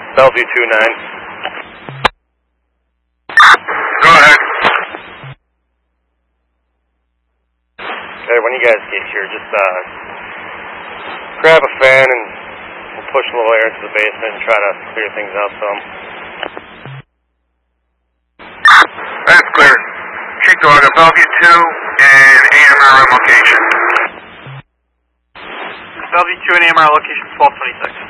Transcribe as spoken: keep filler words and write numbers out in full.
Bellevue two nine. Go ahead. Okay, when you guys get here, just uh, grab a fan and we'll push a little air into the basement and try to clear things out some. That's clear. Chief Dog on Bellevue two and A M R location. Bellevue two and A M R location twelve twenty-six.